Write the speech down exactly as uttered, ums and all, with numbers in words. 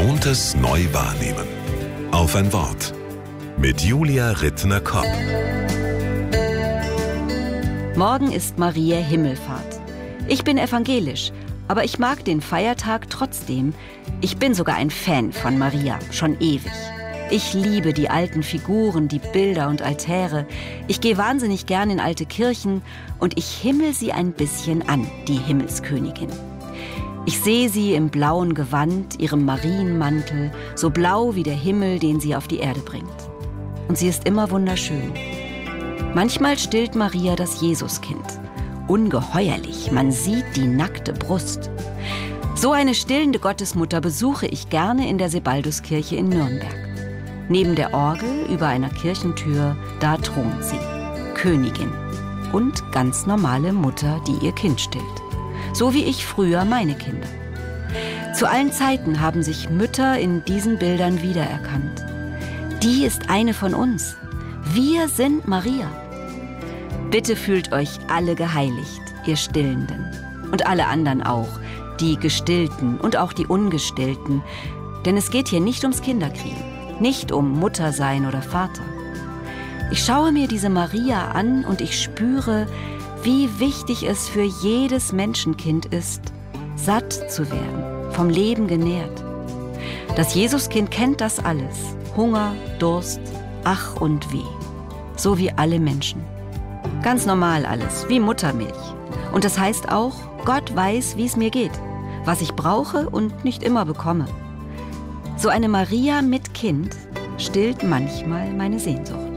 Gewohntes neu wahrnehmen. Auf ein Wort. Mit Julia Rittner-Kopp. Morgen ist Maria Himmelfahrt. Ich bin evangelisch, aber ich mag den Feiertag trotzdem. Ich bin sogar ein Fan von Maria, schon ewig. Ich liebe die alten Figuren, die Bilder und Altäre. Ich gehe wahnsinnig gern in alte Kirchen und ich himmel sie ein bisschen an, die Himmelskönigin. Ich sehe sie im blauen Gewand, ihrem Marienmantel, so blau wie der Himmel, den sie auf die Erde bringt. Und sie ist immer wunderschön. Manchmal stillt Maria das Jesuskind. Ungeheuerlich, man sieht die nackte Brust. So eine stillende Gottesmutter besuche ich gerne in der Sebalduskirche in Nürnberg. Neben der Orgel über einer Kirchentür, da thront sie, Königin und ganz normale Mutter, die ihr Kind stillt. So wie ich früher meine Kinder. Zu allen Zeiten haben sich Mütter in diesen Bildern wiedererkannt. Die ist eine von uns. Wir sind Maria. Bitte fühlt euch alle geheiligt, ihr Stillenden. Und alle anderen auch, die Gestillten und auch die Ungestillten. Denn es geht hier nicht ums Kinderkriegen, nicht um Muttersein oder Vater. Ich schaue mir diese Maria an und ich spüre, wie wichtig es für jedes Menschenkind ist, satt zu werden, vom Leben genährt. Das Jesuskind kennt das alles. Hunger, Durst, Ach und Weh. So wie alle Menschen. Ganz normal alles, wie Muttermilch. Und das heißt auch, Gott weiß, wie es mir geht, was ich brauche und nicht immer bekomme. So eine Maria mit Kind stillt manchmal meine Sehnsucht.